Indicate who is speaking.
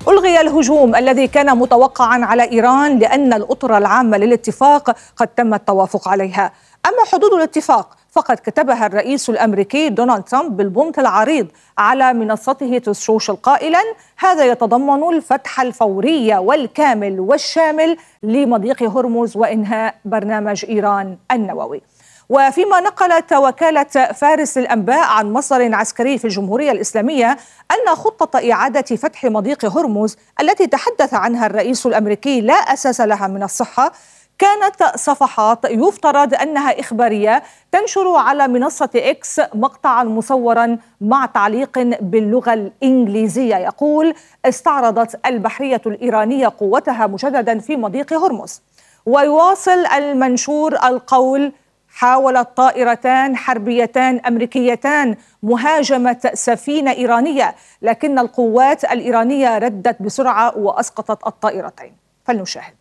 Speaker 1: ألغي الهجوم الذي كان متوقعا على إيران لأن الأطر العامة للاتفاق قد تم التوافق عليها. أما حدود الاتفاق فقد كتبها الرئيس الأمريكي دونالد ترامب بالبنط العريض على منصته تروث سوشيال قائلا: هذا يتضمن الفتح الفوري والكامل والشامل لمضيق هرمز وإنهاء برنامج إيران النووي. وفيما نقلت وكالة فارس للأنباء عن مصدر عسكري في الجمهورية الإسلامية أن خطة إعادة فتح مضيق هرمز التي تحدث عنها الرئيس الأمريكي لا أساس لها من الصحة، كانت صفحات يفترض أنها إخبارية تنشر على منصة إكس مقطعا مصورا مع تعليق باللغة الإنجليزية يقول: استعرضت البحرية الإيرانية قوتها مجددا في مضيق هرمز. ويواصل المنشور القول: حاولت طائرتان حربيتان أمريكيتان مهاجمة سفينة إيرانية، لكن القوات الإيرانية ردت بسرعة وأسقطت الطائرتين. فلنشاهد.